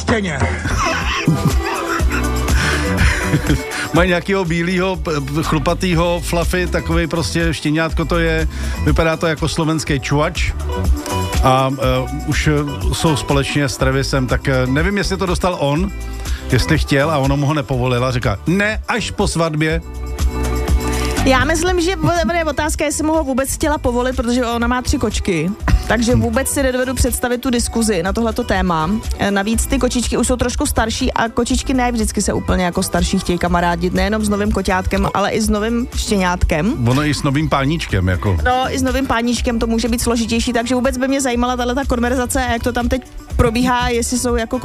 štěně. Mají nějakého bílýho, chlupatýho, fluffy, takovej prostě štěňátko to je, vypadá to jako slovenský čuvač a už jsou společně s Travisem, tak nevím, jestli to dostal on, jestli chtěl a ono mu ho nepovolila, říká, ne, až po svatbě. Já myslím, že je otázka, jestli mu ho vůbec chtěla povolit, protože ona má 3 kočky. Takže vůbec si nedovedu představit tu diskuzi na tohleto téma. Navíc ty kočičky už jsou trošku starší a kočičky ne vždycky se úplně jako starší chtějí kamarádit, nejenom s novým koťátkem, ale i s novým štěňátkem. Ono i s novým páníčkem, jako. No, i s novým páníčkem to může být složitější, takže vůbec by mě zajímala tato konverzace, jak to tam teď probíhá, jestli jsou jako